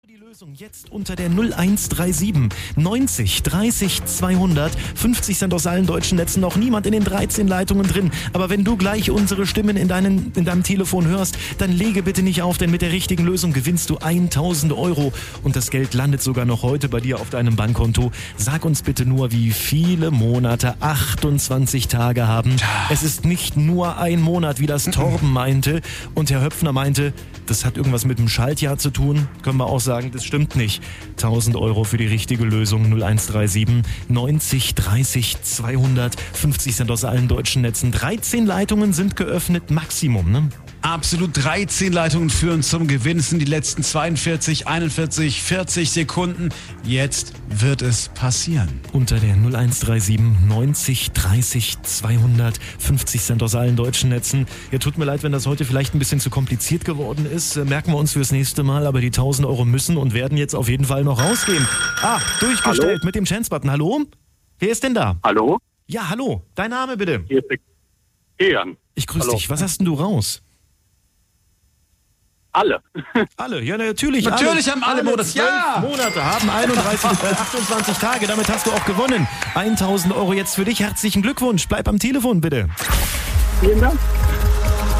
Die Lösung jetzt unter der 0137 90 30 200. 50 sind aus allen deutschen Netzen, noch niemand in den 13 Leitungen drin. Aber wenn du gleich unsere Stimmen in deinem Telefon hörst, dann lege bitte nicht auf, denn mit der richtigen Lösung gewinnst du 1000 Euro und das Geld landet sogar noch heute bei dir auf deinem Bankkonto. Sag uns bitte nur, wie viele Monate 28 Tage haben. Es ist nicht nur ein Monat, wie das Torben meinte. Und Herr Höpfner meinte, das hat irgendwas mit dem Schaltjahr zu tun. Können wir auch sagen, das stimmt nicht. 1000 Euro für die richtige Lösung. 0137 90 30 200. 50 sind aus allen deutschen Netzen. 13 Leitungen sind geöffnet, Maximum, ne? Absolut, 13 Leitungen führen zum Gewinn. Es sind die letzten 42, 41, 40 Sekunden. Jetzt wird es passieren. Unter der 0137 90 30 200. 50 Cent aus allen deutschen Netzen. Ja, tut mir leid, wenn das heute vielleicht ein bisschen zu kompliziert geworden ist. Merken wir uns fürs nächste Mal. Aber die 1000 Euro müssen und werden jetzt auf jeden Fall noch rausgehen. Durchgestellt. Hallo? Mit dem Chance-Button. Hallo? Wer ist denn da? Hallo? Ja, hallo. Dein Name bitte? Hier ist der Kian. Ich grüße dich. Was hast denn du raus? Alle. Alle, ja natürlich. Natürlich haben alle Monate. 12 Monate haben 28 Tage. Damit hast du auch gewonnen. 1000 Euro jetzt für dich. Herzlichen Glückwunsch. Bleib am Telefon, bitte. Vielen Dank.